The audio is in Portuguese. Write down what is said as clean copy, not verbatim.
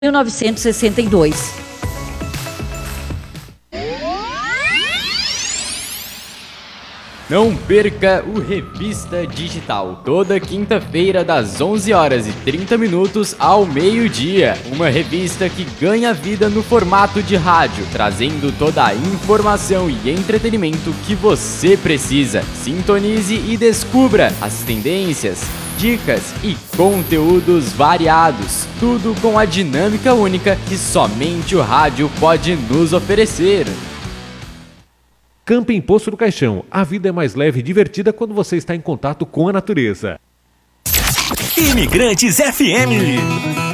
1962. Não perca o Revista Digital, toda quinta-feira das 11h30 ao meio-dia. Uma revista que ganha vida no formato de rádio, trazendo toda a informação e entretenimento que você precisa. Sintonize e descubra as tendências, dicas e conteúdos variados. Tudo com a dinâmica única que somente o rádio pode nos oferecer. Camping Poço do Caixão. A vida é mais leve e divertida quando você está em contato com a natureza. Imigrantes FM.